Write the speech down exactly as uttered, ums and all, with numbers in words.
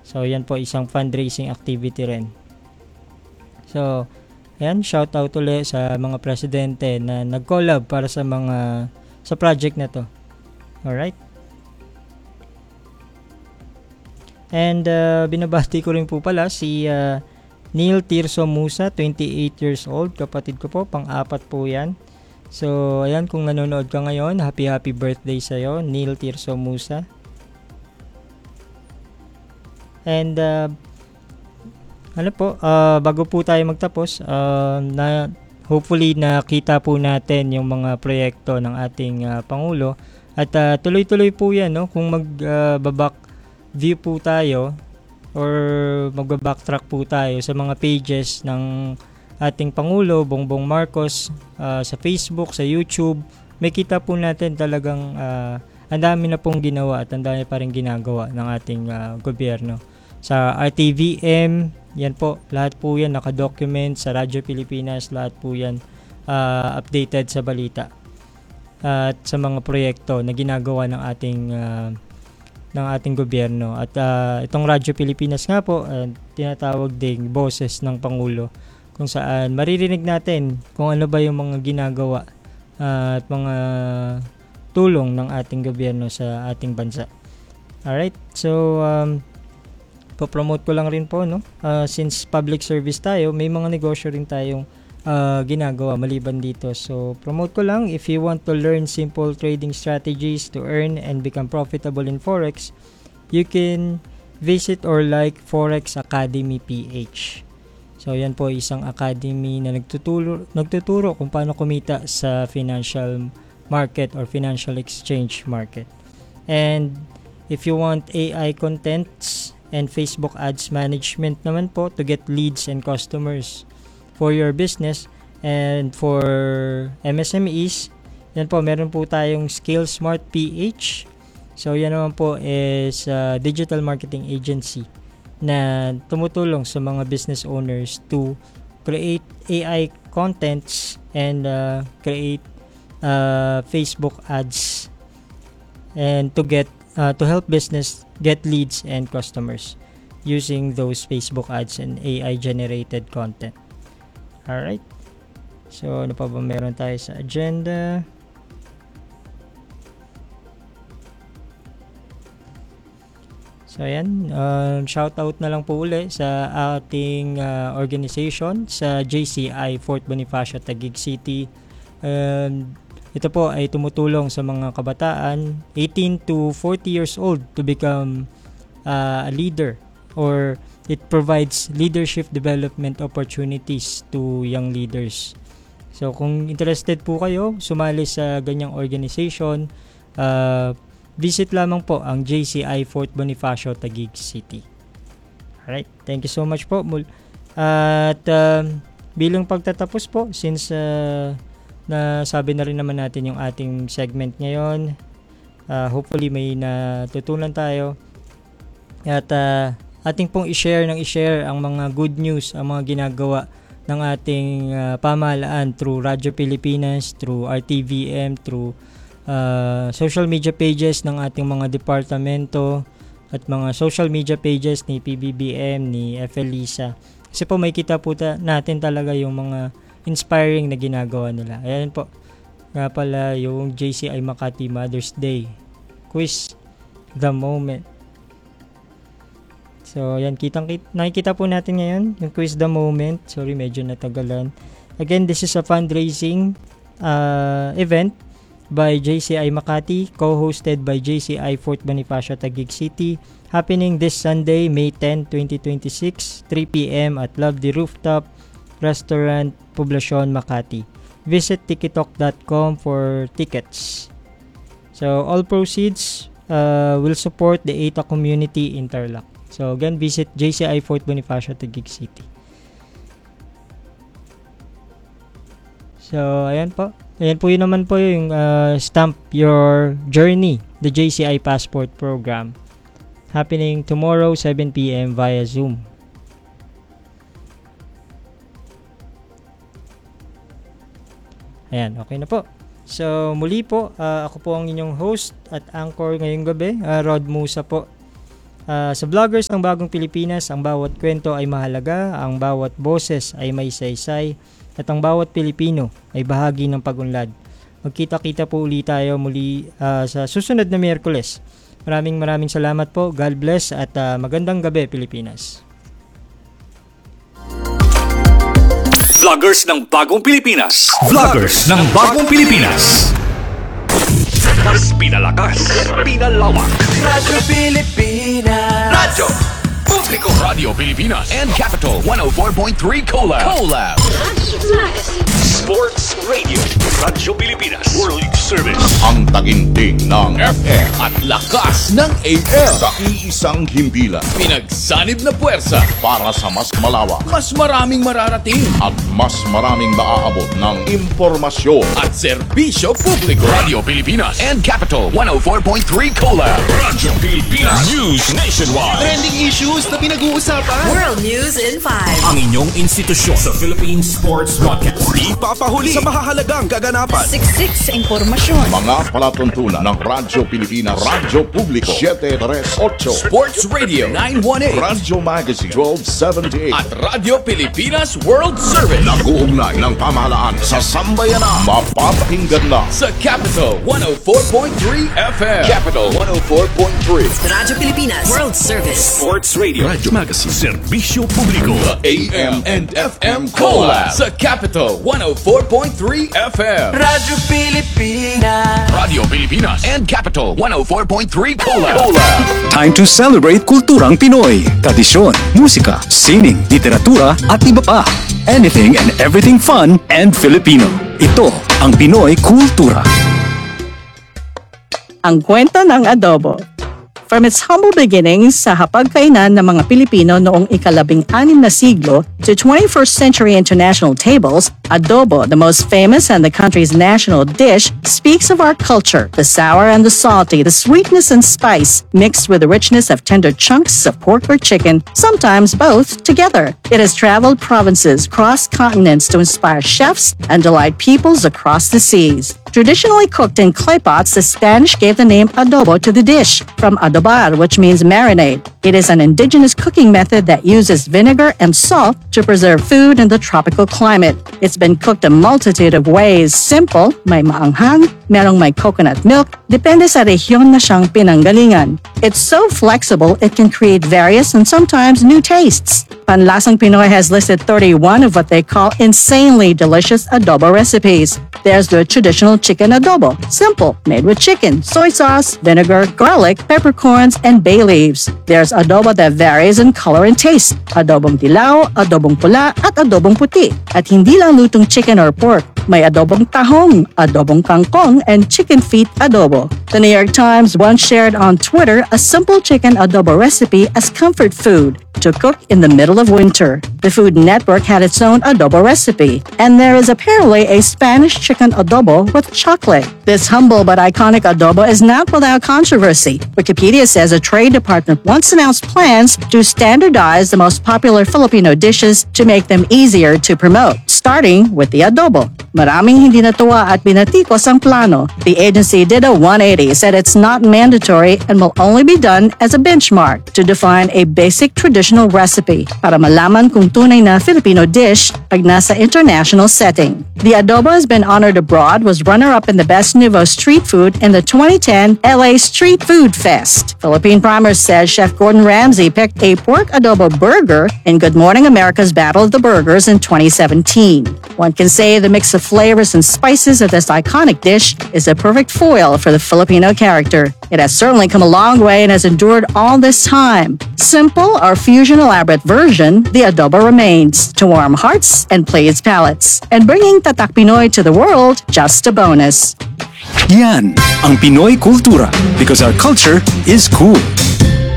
So, yan po isang fundraising activity rin. So, ayan, shout out ulit sa mga presidente na nag-collab para sa mga sa project na to. Alright? And uh, binabati ko rin po pala si uh, Neil Tirso Musa, twenty-eight years old. Kapatid ko po, pang-apat po yan. So, ayan, kung nanonood ka ngayon, happy happy birthday sa'yo, Neil Tirso Musa. And, uh, ano po, uh, bago po tayo magtapos, uh, na, hopefully nakita po natin yung mga proyekto ng ating uh, Pangulo. At uh, tuloy-tuloy po yan, no? Kung mag-back uh, view po tayo or magba-backtrack po tayo sa mga pages ng ating Pangulo, Bongbong Marcos, uh, sa Facebook, sa YouTube, may kita po natin talagang uh, ang dami na pong ginawa at ang dami pa rin ginagawa ng ating uh, gobyerno. Sa R T V M, yan po, lahat po yan nakadocument sa Radyo Pilipinas, lahat po yan uh, updated sa balita uh, at sa mga proyekto na ginagawa ng ating uh, ng ating gobyerno. At uh, itong Radyo Pilipinas nga po, uh, tinatawag ding boses ng Pangulo, kung saan maririnig natin kung ano ba yung mga ginagawa uh, at mga tulong ng ating gobyerno sa ating bansa. Alright, so um, po-promote ko lang rin po, no? Uh, since public service tayo, may mga negosyo rin tayong uh, ginagawa maliban dito. So, promote ko lang, if you want to learn simple trading strategies to earn and become profitable in Forex, you can visit or like Forex Academy P H. So, yan po isang academy na nagtuturo, nagtuturo kung paano kumita sa financial market or financial exchange market. And if you want A I contents and Facebook ads management naman po to get leads and customers for your business and for M S M Es, yan po, meron po tayong Scale Smart P H. So, yan naman po is a digital marketing agency na tumutulong sa mga business owners to create A I contents and uh, create uh, Facebook ads and to get uh, to help business get leads and customers using those Facebook ads and A I generated content. Alright, so ano pa ba meron tayo sa agenda? So ayan, um, shout out na lang po uli sa ating uh, organization sa J C I Fort Bonifacio Taguig City. Um, ito po ay tumutulong sa mga kabataan eighteen to forty years old to become uh, a leader, or it provides leadership development opportunities to young leaders. So kung interested po kayo sumali sa ganyang organization, uh, visit lamang po ang J C I Fort Bonifacio Taguig City. Alright, thank you so much po. At uh, bilang pagtatapos po, since uh, nasabi na rin naman natin yung ating segment ngayon, uh, hopefully may natutunan tayo. At uh, ating pong i-share ng i-share ang mga good news, ang mga ginagawa ng ating uh, pamahalaan through Radyo Pilipinas, through R T V M, through Uh, social media pages ng ating mga departamento at mga social media pages ni P B B M, ni F L Lisa. Kasi po may kita po ta- natin talaga yung mga inspiring na ginagawa nila. Ayan po, nga pala yung J C I Makati Mother's Day Quiz the Moment. So ayan, kitang, nakikita po natin ngayon yung Quiz the Moment. Sorry, medyo natagalan. Again, this is a fundraising uh, event by J C I Makati, co-hosted by J C I Fort Bonifacio Taguig City, happening this Sunday, May tenth, twenty twenty-six, three p.m. at Love the Rooftop Restaurant, Poblacion, Makati. Visit tikitok dot com for tickets. So, all proceeds uh, will support the A T A community in Tarlac. So, again, visit J C I Fort Bonifacio Taguig City. So, ayan po. Ayan po yun naman po yung uh, Stamp Your Journey, the J C I Passport Program. Happening tomorrow, seven p.m. via Zoom. Ayan, okay na po. So, muli po, uh, ako po ang inyong host at anchor ngayong gabi, uh, Rod Musa po. Uh, sa vloggers ng Bagong Pilipinas, ang bawat kwento ay mahalaga, ang bawat boses ay may saysay, at ang bawat Pilipino ay bahagi ng pagunlad. Magkita-kita po ulit tayo muli uh, sa susunod na Miyerkules. Maraming maraming salamat po. God bless at uh, magandang gabi, Pilipinas. Vloggers ng Bagong Pilipinas. Vloggers ng Bagong Pilipinas. Mas pinalakas, pinalawak. Radyo Pilipinas. Radyo Publiko. Radio Pilipinas and Capital one oh four point three Collab. Collab. Sports Radio. Radyo Pilipinas. World Service. Ang taginting ng F M At lakas ng A M. sa iisang himpilan Pinagsanib na puwersa. para sa mas malawak Mas maraming mararating. at mas maraming maaabot ng impormasyon. At serbisyo publiko. Radio Pilipinas and Capital one oh four point three Collab. Radyo Pilipinas. News Nationwide. Trending issues na pinag-uusapan. World News in five. Ang inyong institusyon sa Philippine Sports Broadcast. Di papahuli sa mahahalagang kaganapan. Siksik sa impormasyon. Mga palatuntunan ng Radyo Pilipinas, Radyo Publiko seven three eight, Sports Radio nine one eight. Radyo Magazine twelve seventy-eight. At Radyo Pilipinas World Service. Nag-uugnay ng pamahalaan sa sambayanan. Mapapakinggan na Sa Capital one oh four point three F M. Capital one oh four point three. Radyo Pilipinas World Service. Sports Radio. Radyo Magazine. Serbisyo Publiko. The A M and F M Collab. Sa Capital one oh four point three F M. Radyo Pilipinas. Radio Pilipinas and Capital one oh four point three Collab. Collab. Time to celebrate kulturang Pinoy, tradisyon, musika, sining, literatura at iba pa. Anything and everything fun and Filipino. Ito ang Pinoy Kultura. Ang kwento ng adobo. From its humble beginnings sa hapagkainan ng mga Pilipino noong ikalabing-anim na siglo to twenty-first century international tables, adobo, the most famous and the country's national dish, speaks of our culture, the sour and the salty, the sweetness and spice, mixed with the richness of tender chunks of pork or chicken, sometimes both together. It has traveled provinces, crossed continents to inspire chefs and delight peoples across the seas. Traditionally cooked in clay pots, the Spanish gave the name adobo to the dish, from adobar, which means marinade. It is an indigenous cooking method that uses vinegar and salt to preserve food in the tropical climate. It's been cooked a multitude of ways. Simple, may maanghang, merong may coconut milk, depende sa rehiyon na siyang pinanggalingan. It's so flexible, it can create various and sometimes new tastes. Panlasang Pinoy has listed thirty-one of what they call insanely delicious adobo recipes. There's the traditional chicken adobo, simple, made with chicken, soy sauce, vinegar, garlic, peppercorns, and bay leaves. There's adobo that varies in color and taste, adobong dilaw, adobong pula, at adobong puti. At hindi lang lutong chicken or pork, may adobong tahong, adobong kangkong, and chicken feet adobo. The New York Times once shared on Twitter a simple chicken adobo recipe as comfort food to cook in the middle of winter. The Food Network had its own adobo recipe, and there is apparently a Spanish chicken adobo with chocolate. This humble but iconic adobo is not without controversy. Wikipedia says a trade department once announced plans to standardize the most popular Filipino dishes to make them easier to promote, starting with the adobo. Maraming hindi natuwa at binatikos ang plano. The agency did a one eighty, said it's not mandatory and will only be done as a benchmark to define a basic traditional recipe para malaman kung tunay na Filipino dish pag nasa international setting. The adobo has been honored abroad, was runner-up in the Best Nouveau Street Food in the twenty ten L A Street Food Fest. Philippine Primer says Chef Gordon Ramsay picked a pork adobo burger in Good Morning America's Battle of the Burgers in twenty seventeen. One can say the mix of flavors and spices of this iconic dish is a perfect foil for the Filipino character. It has certainly come a long way and has endured all this time. Simple or fusion elaborate version, the adobo remains to warm hearts and please palates. And bringing Tatak Pinoy to the world, just a bonus. Yan ang Pinoy Kultura because our culture is cool.